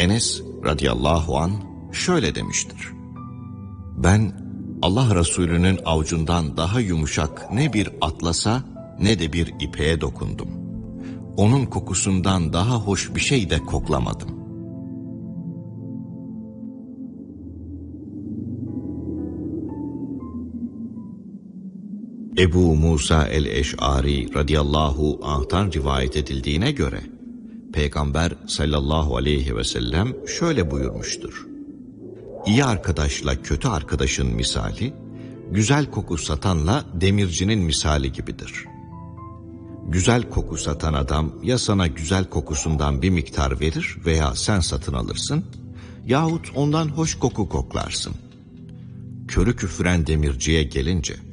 Enes radıyallahu an şöyle demiştir: Ben Allah Resulü'nün avucundan daha yumuşak ne bir atlasa ne de bir ipeğe dokundum. Onun kokusundan daha hoş bir şey de koklamadım. Ebu Musa el-Eş'ari radıyallahu anh'tan rivayet edildiğine göre Peygamber sallallahu aleyhi ve sellem şöyle buyurmuştur: İyi arkadaşla kötü arkadaşın misali, güzel koku satanla demircinin misali gibidir. Güzel koku satan adam ya sana güzel kokusundan bir miktar verir veya sen satın alırsın, yahut ondan hoş koku koklarsın. Körü küfren demirciye gelince,